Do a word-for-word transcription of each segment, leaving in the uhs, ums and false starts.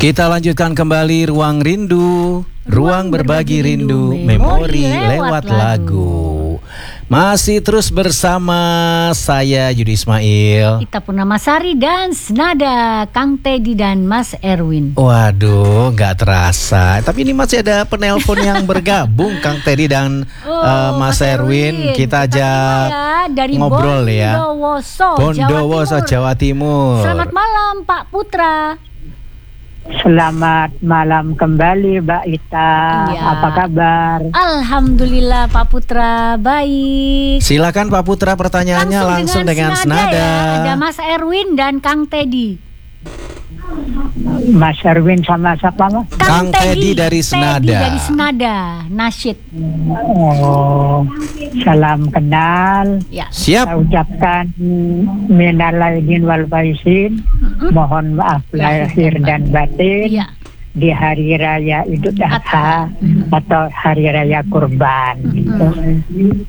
Kita lanjutkan kembali Ruang Rindu, Ruang Berbagi Rindu, Memori lewat lagu. Masih terus bersama saya Yudi Ismail, Ita Purnamasari dan senada Kang Teddy dan Mas Erwin. Waduh, gak terasa. Tapi ini masih ada penelpon yang bergabung, Kang Teddy dan oh, uh, Mas, Mas Erwin. Kita ajak ya, dari ngobrol ya. Bondowoso, Bondowoso, Jawa Timur. Jawa Timur. Selamat malam Pak Putra. Selamat malam kembali Mbak Ita. Ya. Apa kabar? Alhamdulillah Pak Putra, baik. Silakan Pak Putra, pertanyaannya langsung, langsung dengan, dengan senada. Ya. Ada Mas Erwin dan Kang Teddy. Mas Erwin sama siapa Mas? Kang, Kang Teddy dari Senada. Teddy dari Senada, nasyid. Oh, salam kenal. Ya. Siap. Saya ucapkan minal aidin wal faizin. Mm-hmm. Mohon maaf lahir dan batin. Ya. Di hari raya Idul Adha mm-hmm. atau hari raya Kurban. Mm-hmm.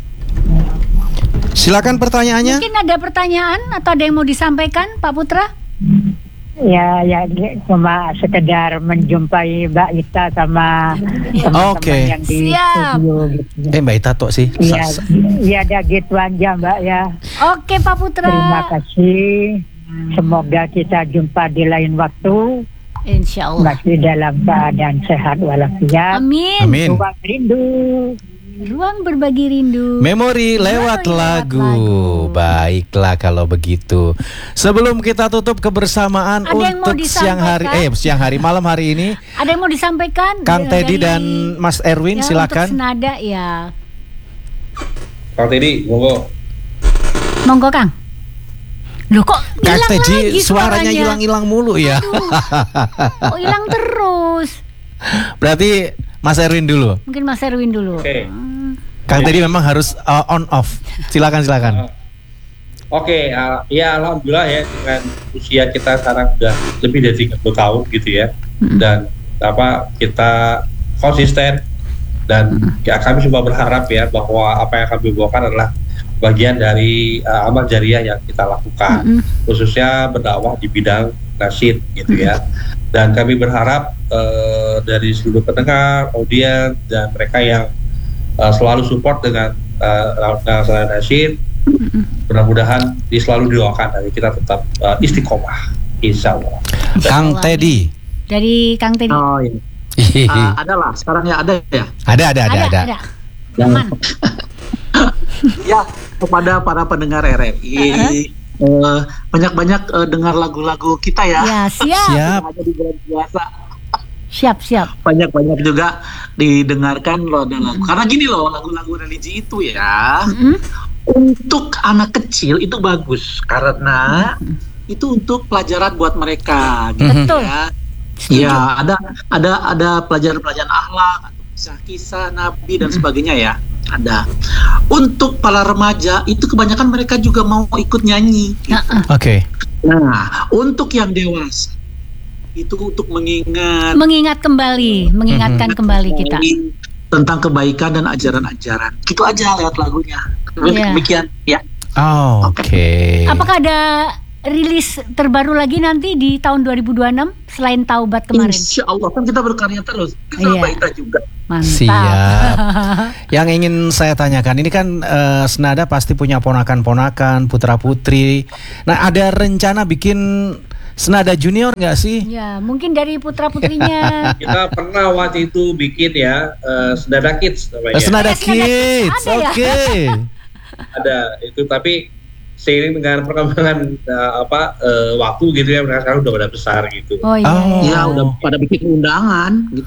Silakan pertanyaannya. Mungkin ada pertanyaan atau ada yang mau disampaikan Pak Putra? Ya, ya cuma sekedar menjumpai Mbak Ita sama teman-teman okay. yang di Siap. studio gitu. Eh Mbak Ita toh sih. Iya, ya ada gitu aja Mbak ya. Oke Pak Putra. Terima kasih. Semoga kita jumpa di lain waktu. Insya Allah. Masih dalam keadaan sehat walafiat. Amin. Amin. Ruang rindu. Ruang berbagi rindu. Memori lewat, lewat lagu. lagu. Baiklah kalau begitu. Sebelum kita tutup kebersamaan ada untuk siang hari, eh siang hari, malam hari ini. Ada yang mau disampaikan? Kang Teddy dan Mas Erwin, ya, silakan. Untuk senada ya. Kang Teddy, monggo. Monggo Kang. Loh kok Kang Teddy lagi suaranya hilang-hilang mulu ya. Oh hilang terus. Berarti Mas Erwin dulu. Mungkin Mas Erwin dulu. Oke. Okay. Kang Teddy memang harus uh, on off. Silakan silakan. Uh, Oke, okay, uh, ya alhamdulillah ya dengan usia kita sekarang sudah lebih dari tiga puluh tahun gitu ya. Hmm. Dan apa kita konsisten dan hmm. ya kami cuma berharap ya bahwa apa yang kami bawakan adalah bagian dari uh, amal jariah yang kita lakukan, hmm. khususnya berdakwah di bidang nasyid gitu ya. Dan kami berharap uh, dari seluruh pendengar, audiens dan mereka yang uh, selalu support dengan uh, nasyid, mudah-mudahan di selalu didoakan dari kita tetap uh, istiqomah, insya Allah. Kang Teddy. Dari Kang Teddy. Oh iya. uh, ada lah, sekarang ya ada ya. Ada ada ada ada. ada. Aman. Ya kepada para pendengar R R I. Uh-huh. Uh, banyak-banyak uh, dengar lagu-lagu kita ya. Ya siap. Siap. Ada di bulan puasa. Siap siap. Banyak-banyak juga didengarkan loh ada lagu. Mm-hmm. Karena gini loh lagu-lagu religi itu ya. Mm-hmm. Untuk anak kecil itu bagus karena mm-hmm. itu untuk pelajaran buat mereka. Gitu. Betul. Ya. Ya ada ada ada pelajaran-pelajaran akhlak, kisah-kisah Nabi dan sebagainya ya. Ada. Untuk para remaja itu kebanyakan mereka juga mau ikut nyanyi. Gitu. Uh-uh. Oke. Okay. Nah, untuk yang dewasa itu untuk mengingat, mengingat kembali, mengingatkan mm-hmm. kembali kita tentang kebaikan dan ajaran-ajaran. Itu aja lewat lagunya. Yeah. Demikian ya. Oh, Oke. Okay. Apakah ada rilis terbaru lagi nanti di tahun dua ribu dua puluh enam selain Taubat kemarin? Insya Allah kan kita berkarya terus. Kita yeah. kita juga. Mantap. Siap. Yang ingin saya tanyakan ini kan uh, Senada pasti punya ponakan-ponakan, putra-putri. Nah ada rencana bikin Senada Junior nggak sih? Ya mungkin dari putra-putrinya. Kita pernah waktu itu bikin ya uh, Senada Kids namanya. Senada eh, Kids, oke. Okay. Ada itu tapi seiring dengan perkembangan uh, apa uh, waktu gitu ya mereka sekarang udah pada besar gitu. Oh iya. Oh, ya udah pada bikin undangan gitu.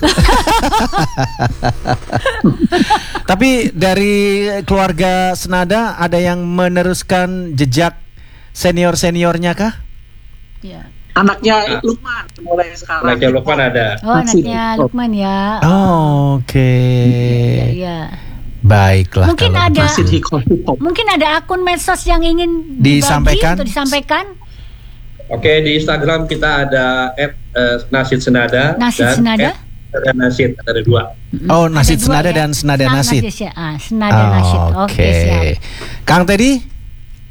Tapi dari keluarga Senada ada yang meneruskan jejak senior-seniornya kah? Iya. Anaknya Lukman mulai sekarang. Anaknya Lukman ada. Oh anaknya Lukman ya. Oh, oke. Okay. Iya. Ya. Baiklah. Mungkin ada. Hip-hop. Mungkin ada akun medsos yang ingin disampaikan. Atau disampaikan. Oke di Instagram kita ada at, uh, Nasyid Senada Nasyid dan Senada. Ada Nasyid ada dua. Oh Nasyid Senada ya? dan Senada Nasyid. Ya. Ah, Senada oh, Nasyid. Oke okay, siap. Kang Teddy,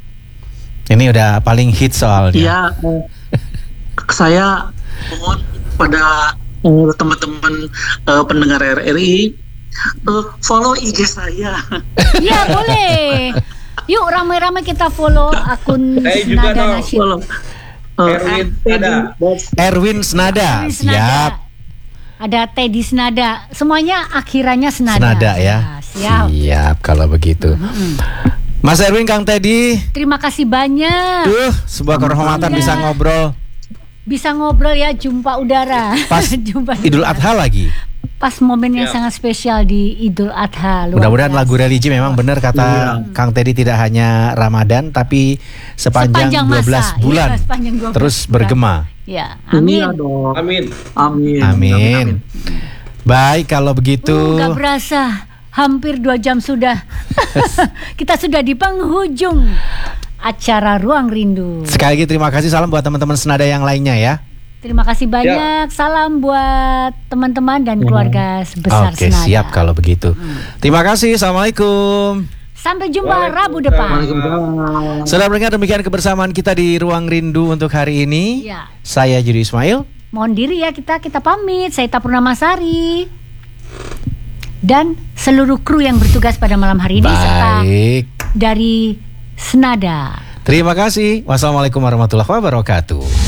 ini udah paling hit soalnya. Iya. Saya mohon pada uh, teman-teman uh, pendengar R R I, uh, follow I G saya. Iya boleh. Yuk ramai-ramai kita follow akun Saya juga Senada dong. Nasyid. Follow. Uh, Erwin Senada. Erwin Senada. Erwin Senada. Siap. Ada Teddy Senada. Semuanya akhirannya Senada. Senada ya. Nah, siap. Siap kalau begitu. Mas Erwin, Kang Teddy. Terima kasih banyak. Duh, sebuah kehormatan Ya. bisa ngobrol Bisa ngobrol ya, jumpa udara. pas Jumpa Idul Adha lagi. Pas momen yang Ya. sangat spesial di Idul Adha. Luar Mudah-mudahan biasa. lagu religi memang benar kata Kang Teddy, tidak hanya Ramadan tapi sepanjang, Sepanjang dua belas masa. bulan Iya, sepanjang dua belas terus bulan. bergema. Ya, Iya amin. dong. Amin. Amin. Amin. Baik kalau begitu. Uh, gak berasa, hampir dua jam sudah. Kita sudah di penghujung acara Ruang Rindu. Sekali lagi terima kasih, salam buat teman-teman Senada yang lainnya ya. Terima kasih banyak. Salam buat teman-teman dan keluarga sebesar Oke, Senada. siap kalau begitu. Terima kasih. Assalamualaikum. Sampai jumpa Rabu depan. Waalaikumsalam. Sudah mendengar demikian kebersamaan kita di Ruang Rindu untuk hari ini. Ya. Saya Yudi Ismail. Mohon diri ya, kita kita pamit. Saya Purnamasari dan seluruh kru yang bertugas pada malam hari ini serta Baik. dari Senada. Terima kasih. Wassalamualaikum warahmatullahi wabarakatuh.